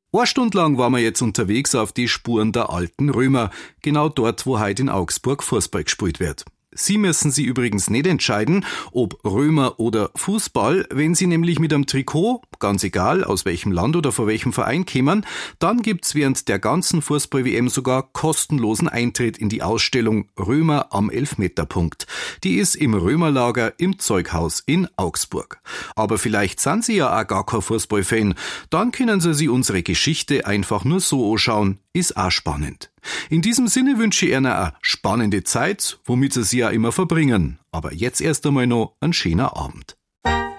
Eine Stunde lang waren wir jetzt unterwegs auf die Spuren der alten Römer, genau dort, wo heute in Augsburg Fußball gespielt wird. Sie müssen sich übrigens nicht entscheiden, ob Römer oder Fußball. Wenn Sie nämlich mit einem Trikot, ganz egal aus welchem Land oder von welchem Verein kämen, dann gibt's während der ganzen Fußball-WM sogar kostenlosen Eintritt in die Ausstellung Römer am Elfmeterpunkt. Die ist im Römerlager im Zeughaus in Augsburg. Aber vielleicht sind Sie ja auch gar kein Fußballfan. Dann können Sie sich unsere Geschichte einfach nur so anschauen. Ist auch spannend. In diesem Sinne wünsche ich Ihnen eine spannende Zeit, womit Sie sie ja immer verbringen. Aber jetzt erst einmal noch einen schönen Abend.